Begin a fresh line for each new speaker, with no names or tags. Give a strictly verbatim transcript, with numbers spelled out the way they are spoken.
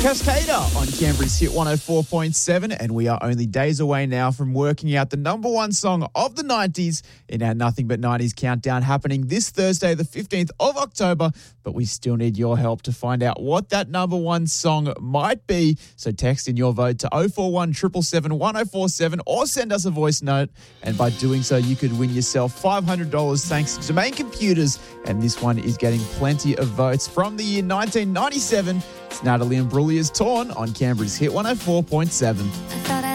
Cascada on Canberra's Hit one oh four point seven, and we are only days away now from working out the number one song of the nineties in our Nothing But nineties countdown happening this Thursday, the fifteenth of October, but we still need your help to find out what that number one song might be. So text in your vote to oh four one, seven seven seven, one oh four seven or send us a voice note, and by doing so you could win yourself five hundred dollars thanks to Domain Computers, and this one is getting plenty of votes from the year nineteen ninety-seven. It's Natalie Imbruglia's Torn on Canberra's Hit one oh four point seven.